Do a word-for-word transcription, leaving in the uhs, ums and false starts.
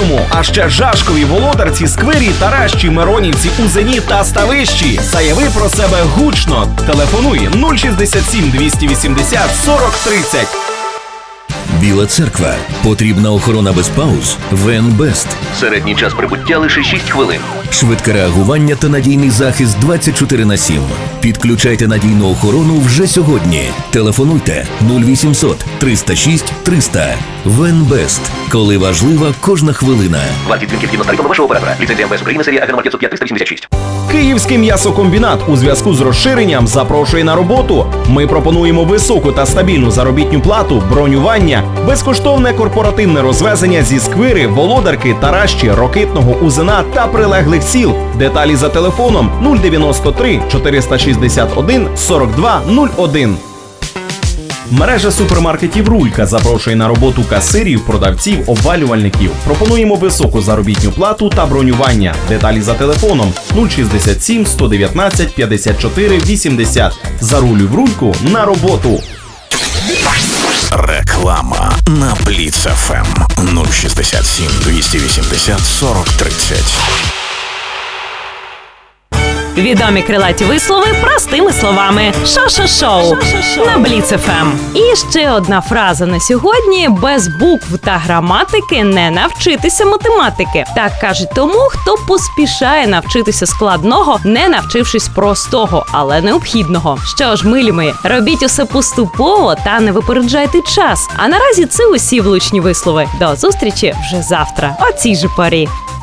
Рівному, а ще Жашкові, Володарці, Сквирі, Таращі, Миронівці, Узені та Ставищі. Заяви про себе гучно. Телефонуй нуль шістдесят сім двісті вісімдесят сорок тридцять. Біла Церква. Потрібна охорона без пауз? ВНБест. Середній час прибуття лише шість хвилин. Швидке реагування та надійний захист двадцять чотири на сім. Підключайте надійну охорону вже сьогодні. Телефонуйте нуль вісімсот триста шість триста. ВНБест. Коли важлива кожна хвилина. Вартість дзвінків згідно з тарифом вашого оператора. Ліцензія МВС України, серія Агрономер п'ятсот п'ять триста вісімдесят шість. Київський м'ясокомбінат у зв'язку з розширенням запрошує на роботу. Ми пропонуємо високу та стабільну заробітну плату, бронювання, безкоштовне корпоративне розвезення зі Сквири, Володарки, Таращі, Рокитного, Узена та прилеглих сіл. Деталі за телефоном нуль дев'яносто три чотириста шістдесят один сорок два нуль один. Мережа супермаркетів «Рулька» запрошує на роботу касирів, продавців, обвалювальників. Пропонуємо високу заробітну плату та бронювання. Деталі за телефоном нуль шістдесят сім сто дев'ятнадцять п'ятдесят чотири вісімдесят. Зарулюй в «Рульку» на роботу. Реклама на Бліц еф ем нуль шістдесят сім двісті вісімдесят сорок тридцять. Відомі крилаті вислови простими словами. Шо-шо-шоу на Бліц еф ем. І ще одна фраза на сьогодні. Без букв та граматики не навчитися математики. Так кажуть тому, хто поспішає навчитися складного, не навчившись простого, але необхідного. Що ж, милі мої, робіть усе поступово та не випереджайте час. А наразі це усі влучні вислови. До зустрічі вже завтра, о цій же порі.